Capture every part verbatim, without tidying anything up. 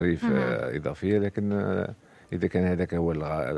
مصاريف إضافية، لكن إذا كان هذاك هو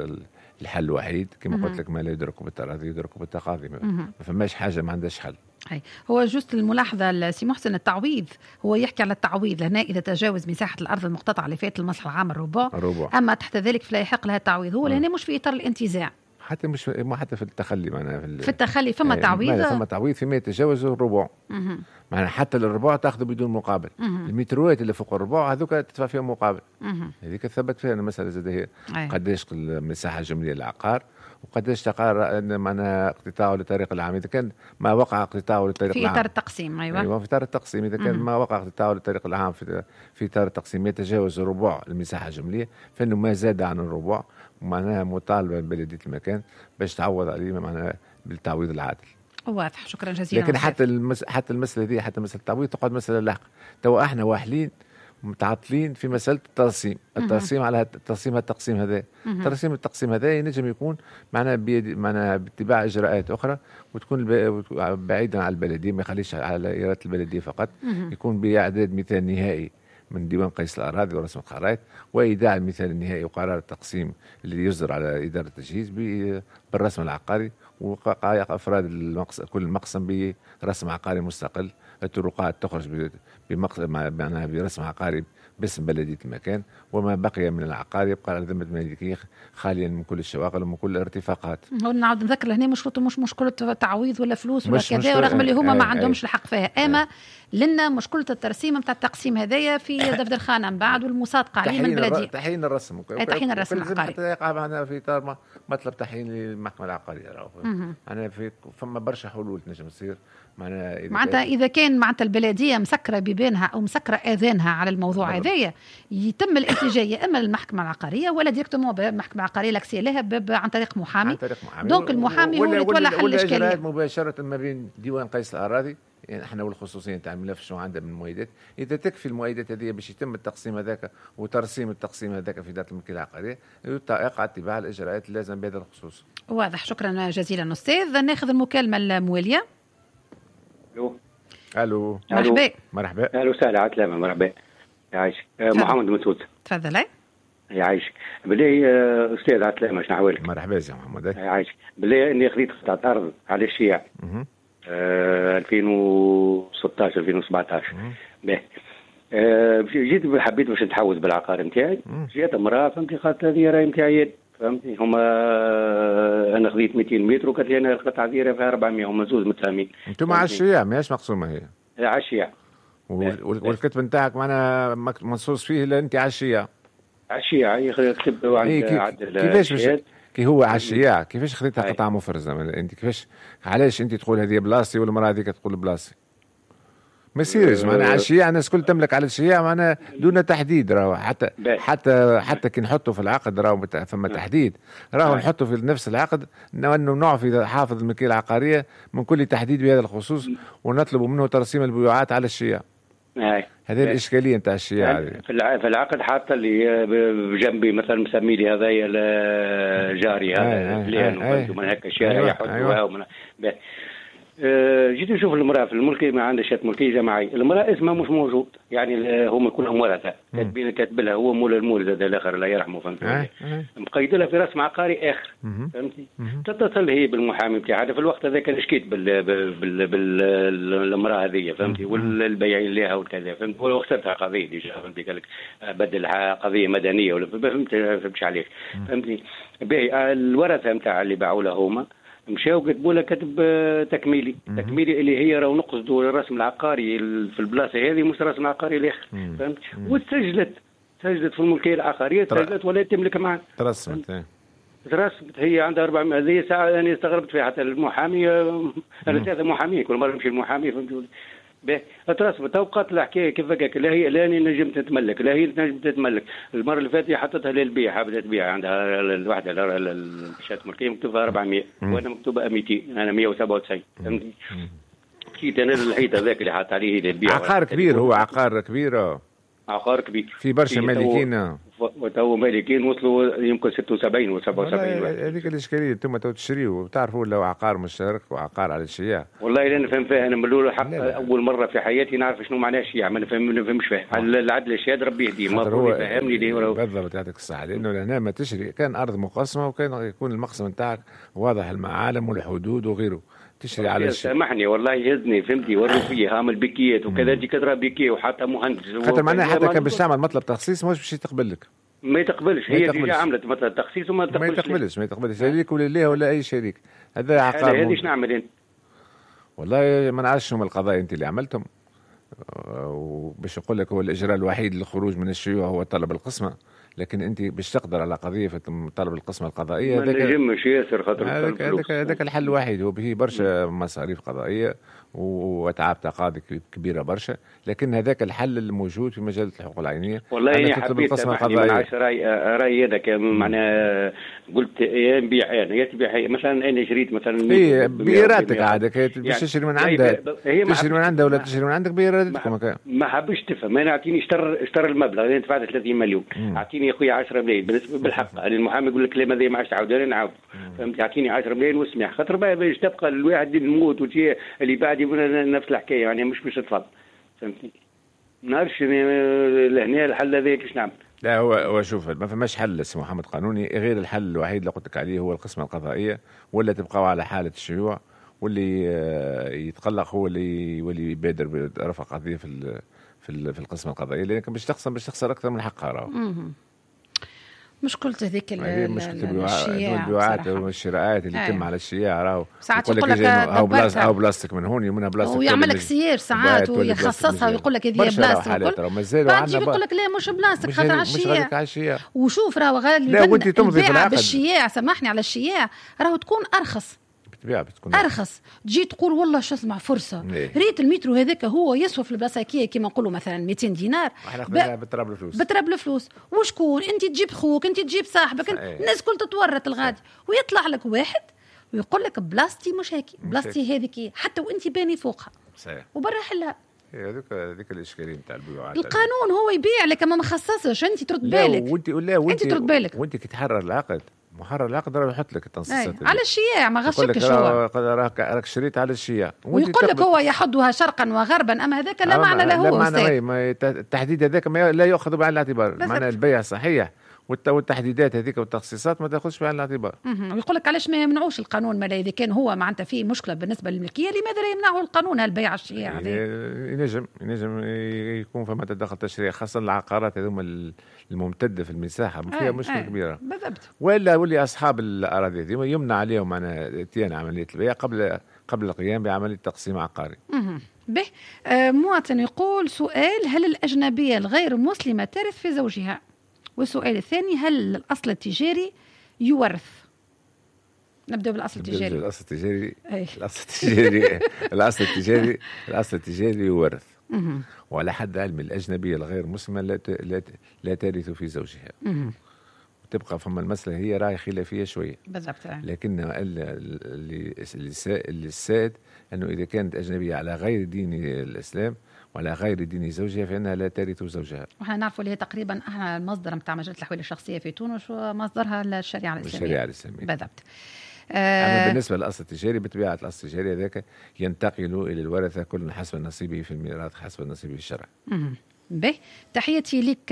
الحل الوحيد كما قلت لك، ما لا يدرك بالتراضي يدرك بالتقاضي، ما فماش حاجة ما عندهاش حل. أي. هو جوست الملاحظة سي محسن، التعويض هو يحكي على التعويض هنا إذا تجاوز مساحة الأرض المقتطعة اللي فات المصلحة العامة الربع، أما تحت ذلك فلا يحق لها التعويض. هو هنا مش في إطار الانتزاع، حتى مش ما حتى في التخلي معناها في, في التخلي فما تعويض، فما تعويض فيما يتجاوز الربع، معناها حتى الربع تاخذه بدون مقابل. المتروات اللي فوق الربع هذوك تدفع فيهم مقابل. هذيك ثبت فيها المسألة زاد هي قداش المساحة الجملية للعقار وقداش تقار معناها اقتطاعه لطريق العام. اذا كان ما وقع اقتطاعه لطريق العام في اطار التقسيم، ايوه ايوه في اطار التقسيم، اذا كان ما وقع اقتطاعه لطريق العام في في اطار التقسيم يتجاوز ربع المساحه الجمليه، فانه ما زاد عن الربع، معناها مطالبه ببلديه المكان باش تعوض عليه معناها بالتعويض العادل. واضح، شكرا جزيلا. لكن حتى المس... حتى المساله دي، حتى مساله التعويض تقعد مساله لاحقه. تو احنا واحلين متعطلين في مسألة الترسيم، الترسيم على الترسيم التقسيم هذا، ترسيم التقسيم هذا ينجم يكون معناها بيد معناها باتباع إجراءات أخرى وتكون بعيدا عن البلدية، ما يخليش على إرادة البلدية فقط، يكون بإعداد مثال نهائي من ديوان قيس الأراضي ورسم الخرائط، وإيداع المثال النهائي وقرار التقسيم اللي يصدر على إدارة التجهيز بالرسم العقاري، وقائق أفراد المقسم كل مقسم برسم عقاري مستقل، الطرقات تخرج بمقسم معناها برسم عقاري باسم بلدية المكان، وما بقي من العقار يبقى على ذمة المالكية خاليا من كل الشواغل ومن كل الارتفاقات. نعاود نذكر هنا مشكلته مش مشكلة تعويض ولا فلوس ولا كذا، ورغم اللي هما ما عندهمش الحق فيها، اما لنا مشكلة الترسيم نتاع التقسيم هذايا في دفتر خانة من بعد والمصادقة عليه من البلدية. تحيين الرسم تحيين الرسم العقاري حتى يقع معنا في اطار مطلب تحيين للمحكمة العقارية. أنا في فما برشا حلول تنجم تصير معناها معناتها إذا كان معناتها البلدية مسكرة بيبانها أو مسكرة آذانها على الموضوع هذايا، يتم الاتجاه يا إما للمحكمة العقارية ولا ديريكتومون بالمحكمة العقارية الأكسية لها عن طريق محامي, عن طريق محامي. دونك المحامي هو اللي يتولى حل الإشكالية. ولا مباشرة ما بين ديوان قيس الأراضي، يعني احنا والخصوصيه تاع الملف شو عندها من مؤيدات، اذا تكفي المؤيدات هذه باش يتم التقسيم هذاك وترسيم التقسيم هذاك في اداره الملكيه العقاريه، يقع اتباع الاجراءات اللازم بهذا الخصوص. واضح، شكرا جزيلا استاذ. ناخذ المكالمه المواليه. الو الو مرحبا. مرحبا. اهلا وسهلا عسلامه. مرحبا يعيشك. محمد مسعود. تفضل. يعيشك. بالله استاذ عسلامه، شنو احوالك؟ مرحبا يا محمد. يعيشك. بالله اني خذيت قطعه ارض على الشيع آه ألفين وستة عشر ألفين وسبعة عشر. باهي آه جيت حبيت باش نتحوز بالعقار نتاعي، جات امراه فهمتي قالت هذه راهي نتاعي فهمتي، هما آه انا خذيت مئتين متر وقالت لي انا القطعه هذه فيها أربعمية، هما زوج متساهمين. انتم على الشيع ماهيش مقسومه هي؟ على الشيع. والكتب نتاعك معنا منصوص فيه لا انت على الشيع؟ على الشيع يكتب عند عدل. كيفاش كي هو على الشياع كيفاش خذيتها قطعه مفرزه؟ انت كيفاش علاش انت تقول هذه بلاصتي والمراه هذيك تقول بلاصتي؟ ما يصيرش معنا على الشياع الناس كل تملك على الشياع معنا دون تحديد. راهو حتى بي. حتى حتى كي نحطوا في العقد راهو ثم تحديد، راهو نحطوا في نفس العقد انه نعفي حافظ الملكيه العقاريه من كل تحديد بهذا الخصوص ونطلب منه ترسيم البيوعات على الشيع. هذه الاشكاليه نتاع الشيعة في العقد حاطه اللي بجنبي مثلا مسمي لي هذايا الجاري هذا فلان ومن هكا شارع يحطوها ومن أه جيت نشوف المراه في الملكي ما عندها شات ملكيه جماعيه، المراه اسمها مش موجود، يعني هم كلهم ورثه كاتبين كاتب لها هو مولى المولد هذا الاخر الله يرحمه فهمت، مقيد لها في رسم عقاري اخر فهمتي. تتصل هي بالمحامي بتاعها في الوقت هذا كان شكيت بال بال بالمراه هذه فهمتي والبياعين لها وكذا فهمت، وخسرتها قضيه ديجا فهمتي، قال لك بدلها قضيه مدنيه ولا فهمت فهمتش عليك فهمتي. باهي الورثه نتاع اللي باعوا لها هما مشاو كتبوا لها كتب تكميلي مم. تكميلي اللي هي راهو نقصدوا الرسم العقاري في البلاصه هذه مش الرسم العقاري الاخر فهمت، وتسجلت سجلت في الملكيه العقاريه تسجلت ولا تملك معها ترسمت ترسمت هي عندها أربعمائة. هذه ساعه انا يعني استغربت فيها حتى المحامي انا ثلاثه محامين كل مره نمشي المحامي فهمت. باهي ترسمت وقالت الحكايه كيف هكاك، لا هي لا نجمت تتملك لا هي نجمت تتملك. المره اللي فاتت حطتها للبيع، حابه تبيع عندها الواحده الشات ملكيه مكتوبه أربعمائة وانا مكتوبه مئتين، انا مئة وسبعة وتسعين فهمتني. جيت انا للحيط هذاك اللي حاط عليه للبيع. عقار كبير، هو عقار كبير عقار كبير في برشا مالكين وتو مالكين وصلوا يمكن ستة وسبعين و سبعة وسبعين. هذيك الاشكاليه انتم تو تشريوا وتعرفوا لو عقار مشترك وعقار على الشياع. والله لا نفهم فيها انا من الاول حق اول مره في حياتي نعرف شنو معناه الشيعة، ما نفهم ما نفهمش فيها. العدل الشهاد ربي يهديه ما يفهمني ليه ولا بالضبط. يعطيك الصحه. لانه هنا ما تشري كان ارض مقسمه وكان يكون المقسم نتاعك واضح المعالم والحدود وغيره تشري على الشيء. سامحني والله يهزني فهمتي وروا فيه هامل بكيات وكذا دي كثره بكيه وحتى مهندس خاطر معناها حتى كان باش تعمل مطلب تخصيص مش باش يتقبل لك. ما يتقبلش. هي اللي عملت مطلب تخصيص وما تقبلش. ما يتقبلش ما يتقبلش شريك ولا ليه ولا اي شريك. هذا عقار. هذه ايش نعمل انت؟ والله ما نعرفش شنو القضايا انت اللي عملتهم، وباش نقول لك هو الاجراء الوحيد للخروج من الشيوع هو طلب القسمه، لكن انت باش تقدر على قضيه في طلب القسمه القضائيه ما نجمش ياسر خاطر هذاك هذاك هذاك الحل الوحيد. هو به برشا مصاريف قضائيه واتعاب تقاضي كبيره برشا، لكن هذاك الحل الموجود في مجله الحقوق العينيه. والله انا حبيت نعيش راي راي هذاك معناها قلت يا نبيع انا يا تبيع مثلا انا شريت مثلا اي بإرادتك عادك باش تشري من عندها تشري من عندها ولا تشري من عندك بإرادتكم. ما حبش تفهم انا اعطيني اشتر اشتر المبلغ انا دفعت ثلاثين مليون اعطيني يا خويا عشرة ملايين بالنسبه بالحق المحامي يقول لك لا ما ما عادش تعاود انا نعاود فهمت اعطيني عشرة ملايين واسمع خاطر باش تبقى الواحد يموت وتي اللي بعد نفس الحكايه يعني مش مش تفضل فهمتني. ما نعرفش لهنا الحل هذا كيفاش نعمل. لا هو هو شوف ما فماش حل اسمه محمد قانوني غير الحل الوحيد اللي قلت لك عليه هو القسمه القضائيه، ولا تبقاو على حاله الشيوع واللي يتقلق هو اللي يولي يبادر برفع قضيه في في في القسمه القضائيه، لكن باش تخسر باش تخسر اكثر من حقها راهو. مشكلة هذيك مشكلة البيوعات والشراءات اللي يتم على الشياع راهو ساعات يقول لك هاو بلاص هاو بلاصتك من هون ومنها بلاصتك ويعمل لك سير ساعات ويخصصها ويقول لك هذه بلاصتك بعد يقول لك لا مش بلاصتك خاطر على الشياع. وشوف راهو غالبا البيعة بالشياع سامحني على الشياع راهو تكون أرخص بتكون ارخص. تجي تقول والله شو اسمع فرصه إيه؟ ريت المترو هذاك هو يسوى في البلاصه كي كيما نقولوا مثلا مئتين دينار ب... بتراب الفلوس بتراب الفلوس. وشكون انت تجيب خوك انت تجيب صاحبك الناس كل تتورط الغادي ويطلع لك واحد ويقول لك بلاصتي مش هيك بلاصتي هذيك حتى وانت باني فوقها صحيح وبرا حلها. هذيك هذيك الاشكاليه نتاع البيوعات. القانون هو يبيع لك ما مخصصش انت ترد بالك. وانت لا وانت انت ترد بالك وانت كي تحرر العقد محرر العقد راه يحط لك التنصيصات على الشياع ما غشكش هو راك راك شريت على الشياع ويقول لك هو يحدها شرقا وغربا اما هذاك لا معنى له. لا معنى ما التحديد هذاك لا يؤخذ بعين الاعتبار. معنى البيع صحيح والتحديدات هذيك والتخصيصات ما تاخذش بعين الاعتبار. ويقول لك علاش ما يمنعوش القانون ما اذا كان هو معناتها فيه مشكله بالنسبه للملكيه لماذا لا يمنعه القانون هالبيع الشياع هذا؟ ينجم ينجم يكون فما تدخل تشريعي خاصه العقارات هذوما الممتده في المساحه فيها مشكله أي كبيره بالضبط. ولا واللي اصحاب الاراضي هذه يمنع عليهم معناها اتيان عمليه البيع قبل قبل القيام بعمليه تقسيم عقاري. به آه مواطن يقول سؤال هل الاجنبيه الغير مسلمه ترث في زوجها؟ والسؤال الثاني هل الأصل التجاري يورث؟ نبدأ بالأصل التجاري. الأصل التجاري الأصل التجاري الأصل التجاري الأصل التجاري يورث. وعلى حد علم الأجنبية الغير مسلمة لا لا لا ترث في زوجها. تبقى فما المسألة هي راهي خلافية شوية. بالضبط. لكن اللي اللي السائد أنه إذا كانت أجنبية على غير دين الإسلام ولا غير دين زوجها فإنها لا ترث زوجها. وحنا نعرفوا اللي هي تقريبا احنا المصدر نتاع مجله الاحوال الشخصيه في تونس ومصدرها الشريعه الاسلاميه. الشريعه الاسلاميه بالضبط. أما بالنسبه للاصل التجاري بطبيعه الاصل التجاري هذاك ينتقل الى الورثه كل حسب نصيبه في الميراث حسب نصيبه الشرعي. به تحياتي لك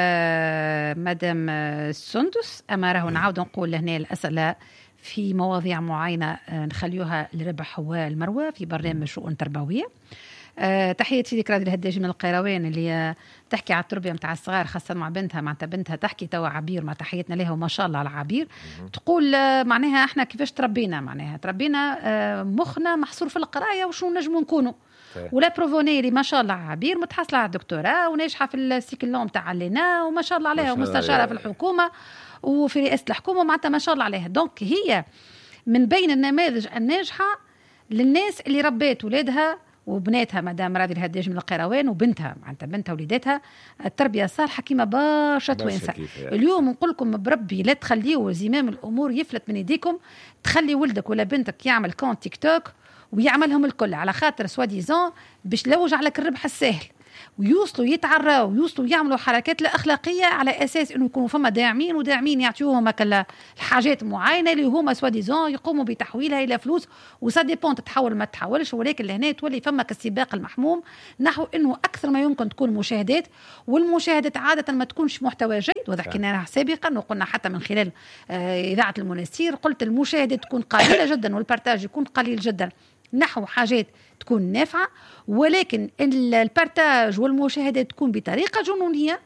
مدام سندس. اما راهو نعاود نقول لهنا الاسئله في مواضيع معينه نخليوها لربح والمروه في برنامج شؤون تربويه. أه تحياتي لك رادي الهداجي من القيروان اللي تحكي على التربيه متاع الصغار خاصه مع بنتها معناتها بنتها تحكي توا عبير مع تحياتنا لها وما شاء الله على عبير. تقول معناها احنا كيفاش تربينا معناها تربينا أه مخنا محصور في القرايه وشو نجموا نكونوا ولا بروفونيري ما شاء الله عبير متحصله على الدكتوراه وناجحه في السيكلوم تاع لينا وما شاء الله عليها ومستشاره في الحكومه وفي رئاسه الحكومه معناتها ما شاء الله عليها. دونك هي من بين النماذج الناجحه للناس اللي ربات ولادها وبناتها مدام رادي الهداج من القيروان وبنتها معناتها بنتها وليداتها التربيه الصالحه كيما برشا توانسه. اليوم نقول لكم بربي لا تخليوا زمام الامور يفلت من ايديكم تخلي ولدك ولا بنتك يعمل كونت تيك توك ويعملهم الكل على خاطر سوا ديزون باش لوج عليك الربح السهل ويوصلوا يتعروا ويوصلوا يعملوا حركات لا أخلاقية على أساس إنه يكونوا فما داعمين وداعمين يعطيوهم كلا الحاجات معينة اللي هما سواديزون يقوموا بتحويلها إلى فلوس، وساديبون تتحول ما تتحولش. ولكن لهنا تولي فما كالسباق المحموم نحو إنه أكثر ما يمكن تكون مشاهدات، والمشاهدات عادة ما تكونش محتوى جيد. وذا حكينا سابقا وقلنا حتى من خلال آه إذاعة المنستير، قلت المشاهدة تكون قليلة جدا والبارتاج يكون قليل جدا نحو حاجات تكون نافعة، ولكن البارتاج والمشاهدات تكون بطريقة جنونية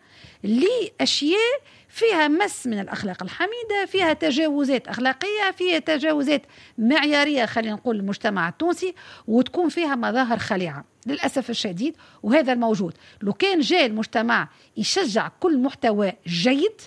لأشياء فيها مس من الأخلاق الحميدة، فيها تجاوزات أخلاقية، فيها تجاوزات معيارية خلينا نقول المجتمع التونسي، وتكون فيها مظاهر خليعة للأسف الشديد. وهذا الموجود. لو كان جاء المجتمع يشجع كل محتوى جيد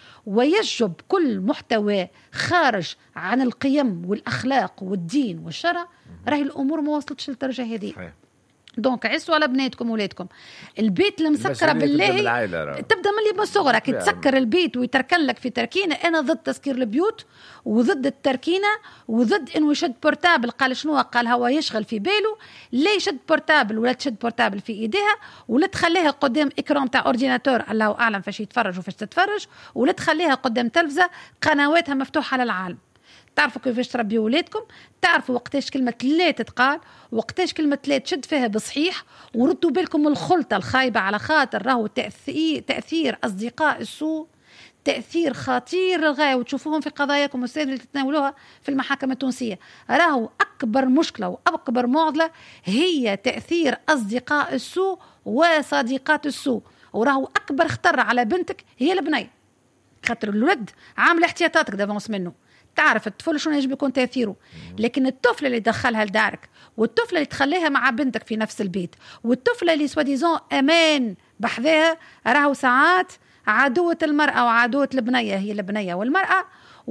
ويجب كل محتوى خارج عن القيم والأخلاق والدين والشرع، راهي الأمور ما وصلتش للدرجة هذه. دونك عسوا على بناتكم وولادكم. البيت المسكره بالله تبدا من اللي من صغرك تسكر البيت ويتركن لك في تركينه. انا ضد تسكير البيوت وضد التركينه وضد انه يشد بورتابل. قال شنو؟ قال هو يشغل في باله لا يشد بورتابل ولا تشد بورتابل في ايديها ولا تخليها قدام اكرام تاع اورديناتور الله اعلم فاش يتفرج وفاش تتفرج، ولا تخليها قدام تلفزه قنواتها مفتوحه للعالم. تعرفوا كيفاش تربي ولادكم، تعرفوا وقتاش كلمة لا تتقال، وقتاش كلمة لا تشد فيها بصحيح، وردوا بالكم الخلطة الخايبة على خاطر راهو تأثير, تأثير أصدقاء السوء تأثير خطير للغاية، وتشوفوهم في قضاياكم والسيد اللي تتناولوها في المحاكم التونسية. راهو أكبر مشكلة وأكبر معضلة هي تأثير أصدقاء السوء وصديقات السوء، وراهو أكبر خطر على بنتك هي البنية، خاطر الولد عامل احتياطاتك دافونس منه. تعرف الطفل شنو يجب يكون تأثيره، لكن الطفلة اللي دخلها لدارك والطفلة اللي تخليها مع بنتك في نفس البيت والطفلة اللي سواديزون أمان بحذاها، راهو ساعات عدوة المرأة وعدوة البنية هي البنية والمرأة،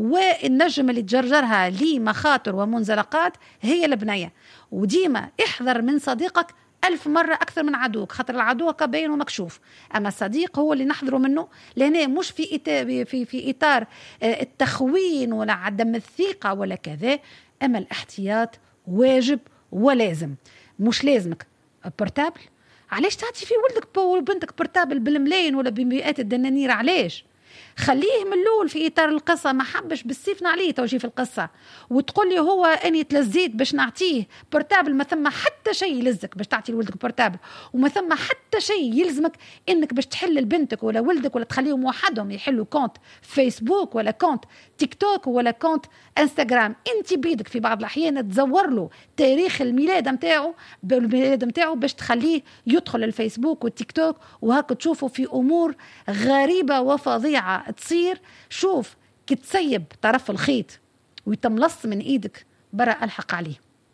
والنجم اللي تجرجرها لمخاطر ومنزلقات هي البنية. وديما احذر من صديقك ألف مرة أكثر من عدوك، خاطر العدو كبين ومكشوف، أما الصديق هو اللي نحضره منه، لأنه مش في إطار, في, في إطار التخوين ولا عدم الثقة ولا كذا، أما الاحتياط واجب ولازم. مش لازمك بورتابل، علاش تعطي في ولدك وبنتك بورتابل بالملايين ولا بمئات الدنانير؟ علاش؟ خليه من الأول في إطار القصة، ما حبش بالسيف نعليه توجيه في القصة وتقول لي هو أني تلزيت باش نعطيه بورتابل، ما ثم حتى شيء يلزك باش تعطي لولدك بورتابل، وما ثم حتى شيء يلزمك إنك باش تحل لبنتك ولا ولدك ولا تخليهم وحدهم يحلوا كونت فيسبوك ولا كونت تيك توك ولا كونت انستغرام. انت بيدك في بعض الأحيان تزور له تاريخ الميلاد متاعه بالميلاد متاعه باش تخليه يدخل الفيسبوك والتيك توك، وهكا تشوفوا في أمور غريبة وفظيعة تصير. شوف كي تسيب طرف الخيط ويتملص من ايدك برا الحق عليه.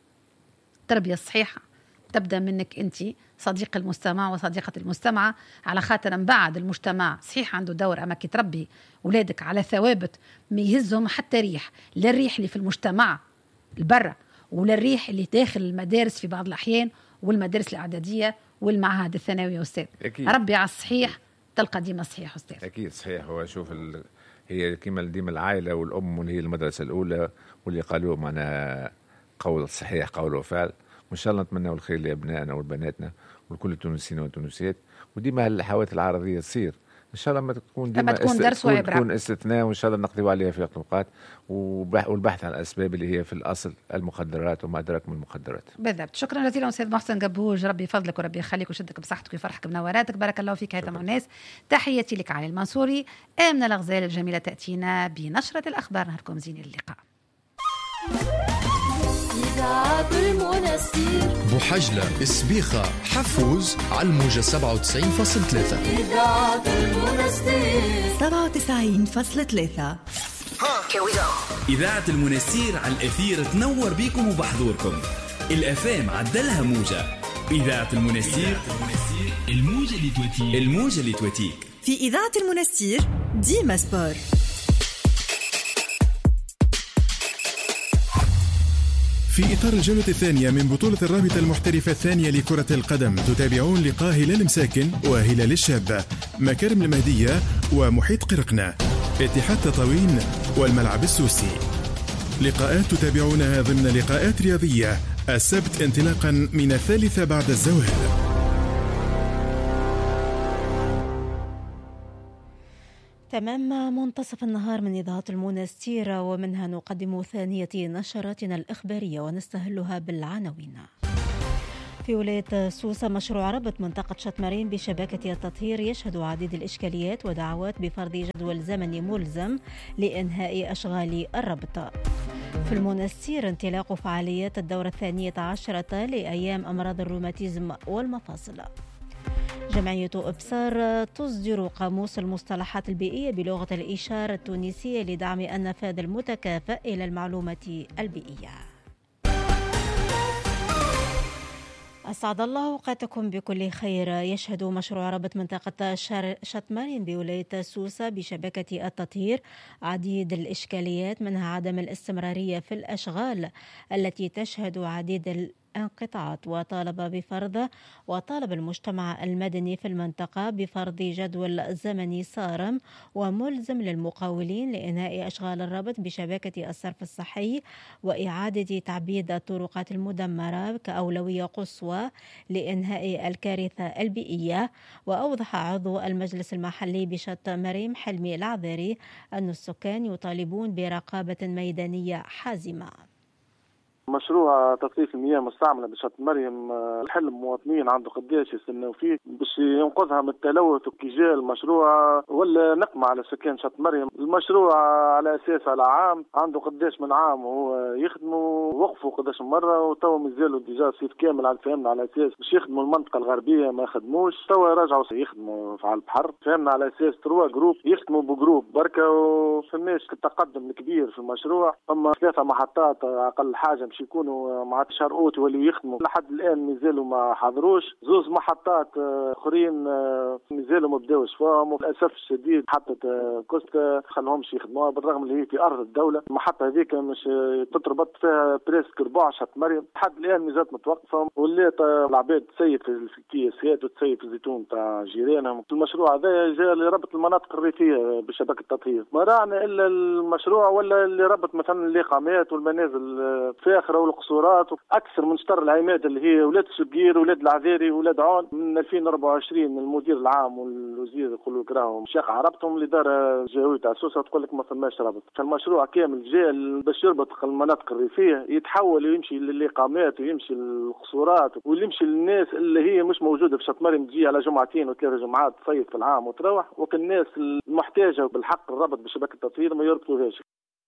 التربية الصحيحة تبدأ منك انت صديق المستمع وصديقة المستمعة، على خاطر من بعد المجتمع صحيح عنده دور، اما كي تربي ولادك على ثوابت ما يهزهم حتى ريح، لا الريح اللي في المجتمع البرة ولا الريح اللي داخل المدارس في بعض الأحيان والمدارس الإعدادية والمعاهد الثانوية. أستاذ ربي على الصحيح تلقى ديما صحيح أستاذ. أكيد صحيح. هو شوف ال... هي كما ديما العائلة والأم واللي هي المدرسة الأولى، واللي قالوا معنا قول صحيح قول وفعل. وإن شاء الله نتمنى الخير لأبنائنا وبناتنا ولكل التونسيين والتونسيات، وديما الحوادث العرضية تصير إن شاء الله ما تكون ديما تكون است... درس وعبرة، تكون استثناء، وإن شاء الله نقضي عليها في وقت الأوقات، والبحث عن الأسباب اللي هي في الأصل المخدرات وما أدراك من المخدرات. بالضبط. شكرا جزيلا أستاذ محسن قبوج، ربي يفضلك وربي يخليك ويشدك بصحتك ويفرحك بنوراتك. بارك الله فيك هيثم الناس. تحياتي لك علي المنصوري. آمنة الغزال الجميلة تأتينا بنشرة الأخبار. نهاركم زين اللقاء. إذاعة المنستير بوحجلة إسبيخة حفوز على الموجة سبعة وتسعين فاصلة ثلاثة. إذاعة المنستير سبعة وتسعين فاصلة ثلاثة. إذاعة المنستير على الأثير تنور بيكم وبحضوركم. الأفام عدلها موجة. إذاعة المنستير الموجة اللي توتيك الموجة اللي توتيك في إذاعة المنستير ديما سبور. في إطار الجولة الثانية من بطولة الرابطة المحترفة الثانية لكرة القدم، تتابعون لقاء هلال مساكن وهلال الشابة، مكارم المهدية ومحيط قرقنة، اتحاد تطاوين والملعب السوسي. لقاءات تتابعونها ضمن لقاءات رياضية السبت انطلاقا من الثالثة بعد الزوال. تمام منتصف النهار من إذاعة المنستير، ومنها نقدم ثانية نشراتنا الإخبارية ونستهلها بالعناوين. في ولاية سوسة مشروع ربط منطقة شتمرين بشبكة التطهير يشهد عديد الإشكاليات ودعوات بفرض جدول زمني ملزم لإنهاء أشغال الربط. في المنستير انطلاق فعاليات الدورة الثانية عشرة لأيام أمراض الروماتيزم والمفاصل. جمعية إبصار تصدر قاموس المصطلحات البيئية بلغة الإشارة التونسية لدعم النفاذ المتكافئ إلى المعلومات البيئية. أسعد الله أوقاتكم بكل خير. يشهد مشروع ربط منطقة شتمرين بولاية سوسة بشبكة التطهير عديد الإشكاليات، منها عدم الاستمرارية في الأشغال التي تشهد عديد الانقطاعات، وطالب بفرض وطالب المجتمع المدني في المنطقة بفرض جدول زمني صارم وملزم للمقاولين لإنهاء أشغال الربط بشبكة الصرف الصحي وإعادة تعبيد الطرقات المدمرة كأولوية قصوى لإنهاء الكارثة البيئية. وأوضح عضو المجلس المحلي بشتمرين حلمي العذاري أن السكان يطالبون برقابة ميدانية حازمة. مشروع تصريف المياه المستعملة بشتمرين الحلم مواطنين عنده قداش يستناو فيه باش ينقذها من التلوث، وكي جاء المشروع ولا نقمة على سكان شتمرين. المشروع على أساس على عام عنده قداش من عام وهو يخدموا، وقفوا قداش مرة وتوا مازالوا ديجا صيف كامل على فهمنا على أساس باش يخدموا المنطقة الغربية ما خدموش، توا رجعوا يخدموا على البحر. فهمنا على أساس تروا جروب يخدموا بجروب بركة، وفماش التقدم الكبير في المشروع. أما ثلاثة محطات أقل حاجة باش يكونوا مع شهر اوت يوليو يخدموا، لحد الان مازالوا ما حضروش. زوز محطات اخرين مازالوا ما بداوش فيهم، وللاسف الشديد محطه كوستا خلهمش يخدموها بالرغم اللي هي في ارض الدوله. المحطه هذيك مش تتربط فيها بريسك ربع شتمرين، لحد الان مازالت متوقفه، ولات العباد تسيف في الكياسات وتسيف في الزيتون تاع جيرانهم. المشروع هذا جاء لربط المناطق الريفيه بشبكه التطهير، ما رانا الا المشروع ولا اللي ربط مثلا الاقامات والمنازل فاخره والقصورات اكثر من شطر العماد اللي هي ولاد الشقير ولاد العذاري ولاد عون. من ألفين وأربعة وعشرين المدير العام والوزير يقولوا لك راهم شاق عربتهم الاداره الجهويه تاع سوسه تقول لك ما فماش ربط. فالمشروع كامل جاء باش يربط المناطق الريفيه، يتحول ويمشي للاقامات ويمشي للقصورات ويمشي للناس اللي هي مش موجوده في شتمرين، تجي على جمعتين وثلاث جمعات تصيف في العام وتروح، وكل الناس المحتاجه بالحق الربط بشبكه التطهير ما يربطوهاش.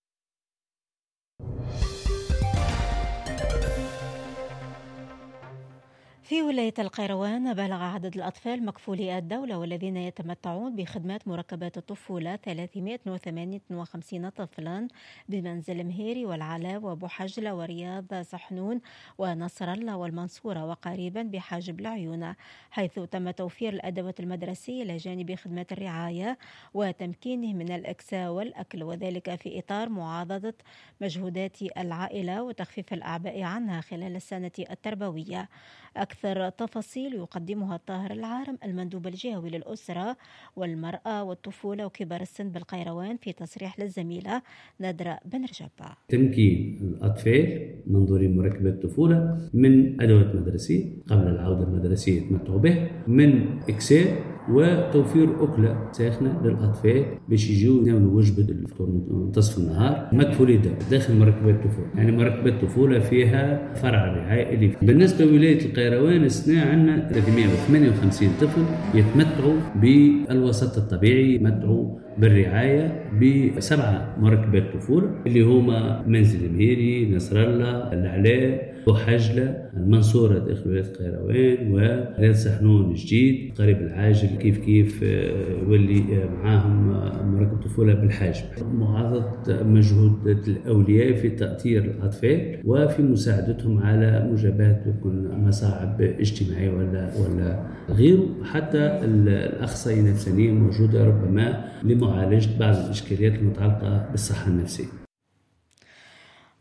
في ولاية القيروان بلغ عدد الأطفال مكفولي الدولة والذين يتمتعون بخدمات مركبات الطفولة ثلاثمائة وثمانية وخمسين طفلا بمنزل مهيري والعلاء وبوحجلة ورياض سحنون ونصر الله والمنصورة وقريبا بحاجب العيون، حيث تم توفير الأدوات المدرسية إلى جانب خدمات الرعاية وتمكينه من الإكساء والأكل، وذلك في إطار معاضدة مجهودات العائلة وتخفيف الأعباء عنها خلال السنة التربوية. أكثر تفاصيل يقدمها طاهر العارم المندوب الجهوي للأسرة والمرأة والطفولة وكبار السن بالقيروان في تصريح للزميلة نادرة بن رجب. تمكين الأطفال منظورين مركبات الطفولة من أدوات مدرسية قبل العودة المدرسية يتمتعوا به، من إكساء وتوفير أكلة ساخنة للأطفال باش يجوا يناولوا وجبة الفطور منتصف النهار. مكفولي داخل مركبات الطفولة، يعني مركبات الطفولة فيها فرع رعاية اللي بالنسبة لولاية القيروان السنة عندنا ثلاثمائة وثمانية وخمسين طفل يتمتعوا بالوسط الطبيعي، يتمتعوا بالرعاية بسبعة مركبات طفولة اللي هما منزل مهيري، نصر الله، العلاء، بوحجلة، المنصورة داخل ولاية القيروان، ورياض سحنون جديد قريب العاجل كيف كيف واللي معاهم مركب طفولة بالحاجب. معاضدة مجهود الأولياء في تأطير الأطفال وفي مساعدتهم على مجابهة مصاعب اجتماعية ولا ولا غيره، حتى الأخصائيين النفسيين موجودة ربما لمعالجة بعض الإشكاليات المتعلقة بالصحة النفسية.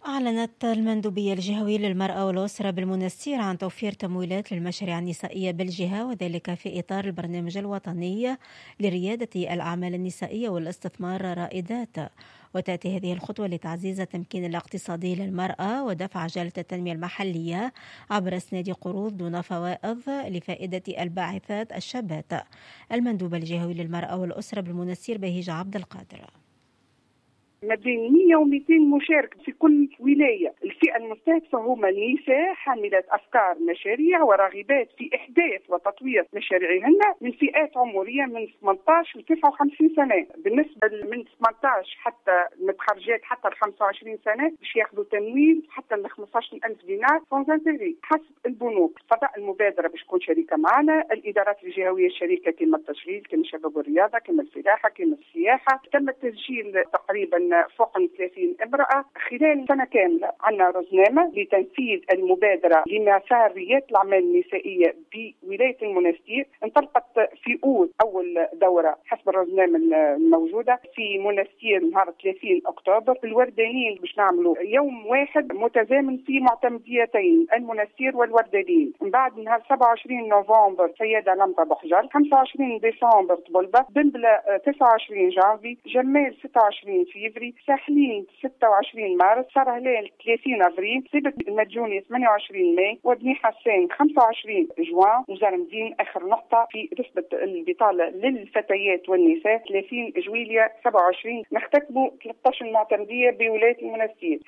أعلنت المندوبية الجهوية للمرأة والأسرة بالمنستير عن توفير تمويلات للمشاريع النسائية بالجهة، وذلك في إطار البرنامج الوطني لريادة الأعمال النسائية والاستثمار رائدات. وتأتي هذه الخطوة لتعزيز التمكين الاقتصادي للمرأة ودفع عجلة التنمية المحلية عبر اسناد قروض دون فوائض لفائدة الباعثات الشابات. المندوب الجهوي للمرأة والأسرة بالمنستير بهيج عبد القادر. ما بين مية ومئتين مشارك في كل ولاية. الفئة المستهدفة هما النساء حاملات أفكار مشاريع وراغبات في إحداث وتطوير مشاريعهن من فئات عمرية من ثمانية عشر و تسعة وخمسين سنة. بالنسبة من ثمانية عشر حتى متخرجات حتى ل خمسة وعشرين سنة باش ياخذوا تمويل حتى ل خمسة عشر ألف دينار سون انتيغي حسب البنوك. فضاء المبادرة باش تكون شركة معنا. الإدارات الجهوية الشريكة كما التشغيل كما الشباب والرياضة كما الفلاحة كما السياحة. تم التسجيل تقريبا فوق من ثلاثين امرأة خلال سنة كاملة. عندنا رزنامة لتنفيذ المبادرة لمساريات الأعمال النسائية بولاية المنستير. انطلقت في أول أول دورة حسب الرزنامة الموجودة في منستير نهار ثلاثين أكتوبر. في الوردانيين باش نعملوا يوم واحد متزامن في معتمديتين المنستير والوردانيين. من بعد نهار سبعة وعشرين نوفمبر سيدة لمطة بحجر، خمسة وعشرين ديسمبر طبلبة، بنبلة تسعة وعشرين جانفي، جمال ستة وعشرين فيفري، ساحلين ستة وعشرين مارس، سرهلال ثلاثين افريل، سبت المجوني ثمانية وعشرين ماي، وبني حسان خمسة وعشرين جوان، وزرمدين اخر نقطة في نسبة البطالة للفتيات والنساء ثلاثين جويلية سبعة وعشرين. نختتموا ثلاثة عشر معتمدية بولاية المنستير.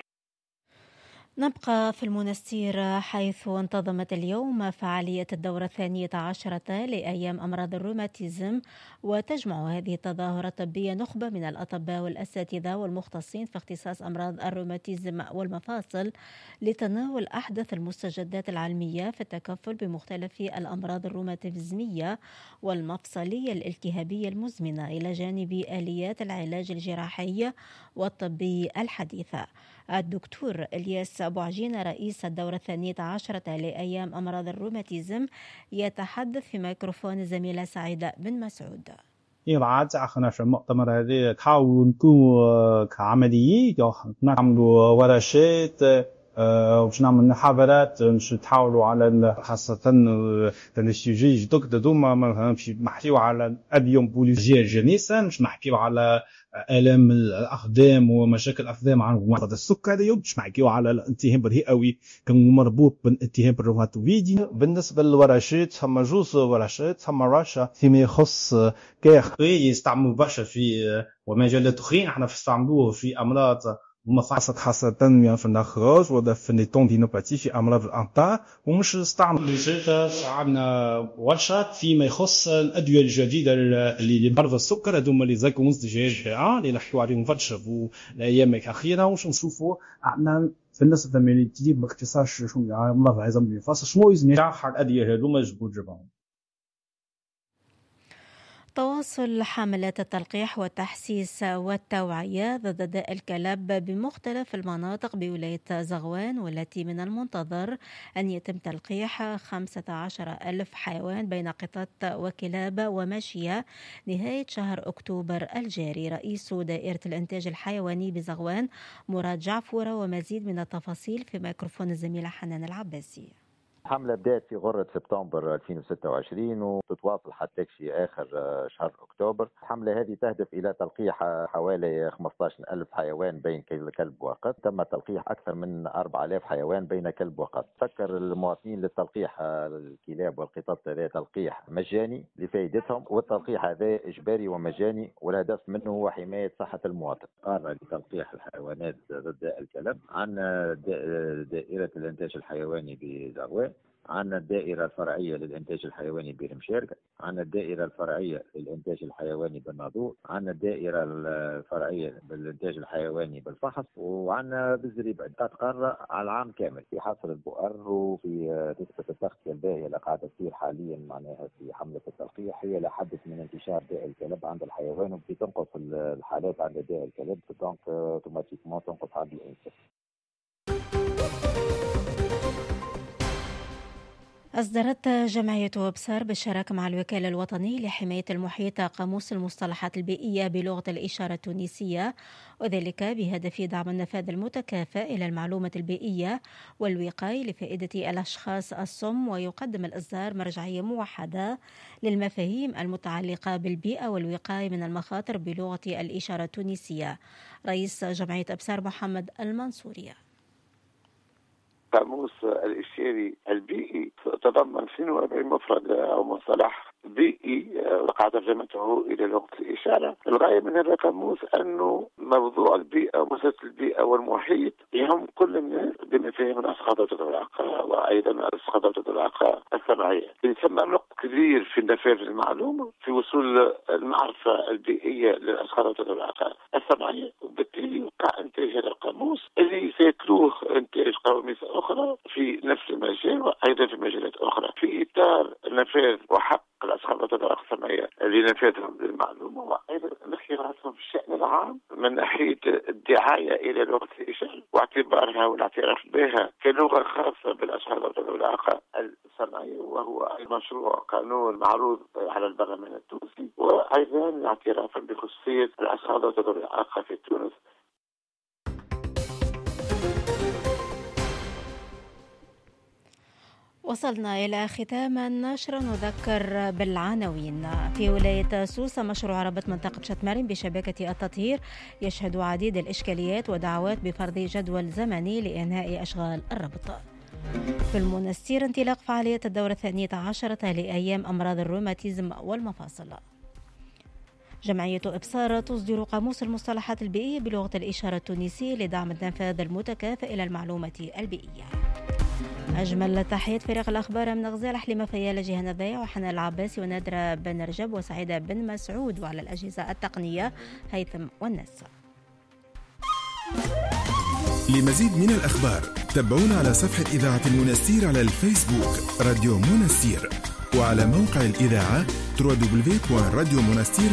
نبقى في المنستير حيث انتظمت اليوم فعالية الدورة الثانية عشرة لأيام أمراض الروماتيزم، وتجمع هذه التظاهرة الطبية نخبة من الأطباء والأساتذة والمختصين في اختصاص أمراض الروماتيزم والمفاصل لتناول أحدث المستجدات العلمية في التكفل بمختلف الأمراض الروماتيزمية والمفصلية الالتهابية المزمنة، إلى جانب آليات العلاج الجراحي والطبي الحديثة. الدكتور إلياس أبو عجينة رئيس الدورة الثانية عشرة لأيام أمراض الروماتيزم يتحدث في ميكروفون الزميلة سعيدة بن مسعود. 因为大家可能是没这么来的，看我做كعملية要نعملوا ورشات وباش نعمل حفلات مش نتحاولوا على خاصة السوجي جدك دوما مثلا باش نحكيو على اليوم بوليجير جنيسان باش نحكيو على آلام الأقدام ومشاكل الأقدام عن مرض السكري، باش نحكيو على الالتهاب الرئوي كان مربوط بالالتهاب الروماتويدي. بالنسبة للورشات ثم جوز ورشات ثم ورشة فيما يخص كاخ يستعملوا برشا في ومجالات أخرين احنا نستعملوه في أمراض مفاصل خاصة في النخاج ولا في التوندينوباتي في أمراض الأنطاء، ومش نستعمل الجلد. عندنا ورشات فيما يخص الأدوية الجديدة اللي لمرضى السكر هذوما اللي زاكو مزدجاج اللي نحكيو عليهم فرشة والأيام الأخيرة. وش نشوفوا عندنا بالنسبة للميليتي باختصار شو يعني مرض عظام المفاصل شنو يزمي شرح الأدوية هذوما جبوا جبهم. تواصل حملات التلقيح والتحسيس والتوعية ضد داء الكلب بمختلف المناطق بولاية زغوان، والتي من المنتظر أن يتم تلقيح خمسة عشر ألف حيوان بين قطط وكلاب وماشية نهاية شهر أكتوبر الجاري. رئيس دائرة الإنتاج الحيواني بزغوان مراد جعفورة، ومزيد من التفاصيل في ميكروفون الزميلة حنان العباسي. الحملة بدأت في غرة سبتمبر ألفين وستة وعشرين وتتواصل حتى في آخر شهر أكتوبر. الحملة هذه تهدف إلى تلقيح حوالي خمسة عشر ألف حيوان بين كلب وقط. تم تلقيح أكثر من أربعة آلاف حيوان بين كلب وقط. فكر المواطنين للتلقيح الكلاب والقطط هذا تلقيح مجاني لفائدتهم، والتلقيح هذا إجباري ومجاني، والهدف منه هو حماية صحة المواطن. قرر لتلقيح الحيوانات ضد الكلب عندنا دائرة الإنتاج الحيواني بزغوان، عندنا الدائرة الفرعية للإنتاج الحيواني برمشيرك، عندنا الدائرة الفرعية للإنتاج الحيواني بالناظور، عندنا الدائرة الفرعية للإنتاج الحيواني بالفحص، وعندنا بالزريبة. تتقرر على العام كامل في حصر البؤر وفي نسبة التغطية الباهية اللي قاعدة تصير حاليا معناها في حملة التلقيح هي لحد من انتشار داء الكلب عند الحيوان، وبدي تنقص الحالات عند داء الكلب دونك اوتوماتيكمون تنقص عند الإنسان. أصدرت جمعية أبصار بالشراكة مع الوكالة الوطني لحماية المحيط قاموس المصطلحات البيئية بلغة الإشارة التونسية، وذلك بهدف دعم النفاذ المتكافئ إلى المعلومة البيئية والوقاية لفائدة الأشخاص الصم، ويقدم الإصدار مرجعية موحدة للمفاهيم المتعلقة بالبيئة والوقاية من المخاطر بلغة الإشارة التونسية. رئيس جمعية أبصار محمد المنصورية: قاموس الإشاري البيئي تضمن اثنين وأربعين مفردة أو مصطلح بيئي وقع ترجمته إلى لغة الإشارة. الغاية من هذا القاموس أنه موضوع البيئة ومسألة البيئة والمحيط يهم كل الناس بمفاهيم الأسقاط والعلاقة، وأيضا الأسقاط والعلاقة السمعية. يتم نقط كبير في نفاذ المعلومة في وصول المعرفة البيئية للأسقاط والعلاقة السمعية، وبالتالي يوقع إنتاج هذا القاموس اللي سيتلوه إنتاج قواميس أخرى في نفس المجال وأيضا في مجالات أخرى في إطار نفاذ وحق الأسقاط والعلاقة السمعية لنفاذهم للمعلومة، وأيضا اختياراتهم في الشأن العام من ناحية الدعاية إلى لغة الإشارة واعتبارها والاعتراف بها كلغة خاصة بالأسقاط والعلاقة السمعية، وهو مشروع قانون معروض على البرلمان التونسي، وأيضا الاعتراف بخصوصية الأسقاط والعلاقة في تونس. وصلنا إلى ختام النشر. نذكر بالعناوين. في ولاية سوسة مشروع ربط منطقة شتمارين بشبكة التطهير يشهد عديد الإشكاليات ودعوات بفرض جدول زمني لإنهاء أشغال الربط. في المنستير انطلاق فعالية الدورة الثانية عشرة لأيام أمراض الروماتيزم والمفاصل. جمعية إبصار تصدر قاموس المصطلحات البيئية بلغة الإشارة التونسية لدعم النفاذ المتكافئ إلى المعلومة البيئية. أجمل تحيات فريق الأخبار من غزال حليمة فيال، جهان الضيع، وحنان العباسي، ونادرة بن رجب، وسعيدة بن مسعود، وعلى الأجهزة التقنية هيثم والناس. لمزيد من الأخبار تابعونا على صفحة إذاعة المنستير على الفيسبوك راديو منستير، وعلى موقع الإذاعة دبليو دبليو دبليو دوت راديو منستير